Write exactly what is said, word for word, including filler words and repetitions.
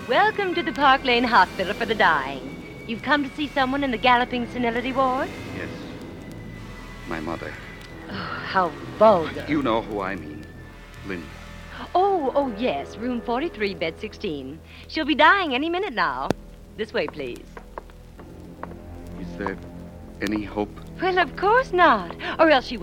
Welcome to the Park Lane Hospital for the Dying. You've come to see someone in the galloping senility ward? Yes. My mother. Oh, how vulgar. You know who I mean. Linda. Oh, oh, yes. Room forty-three, bed sixteen. She'll be dying any minute now. This way, please. Is there any hope? Well, of course not. Or else she would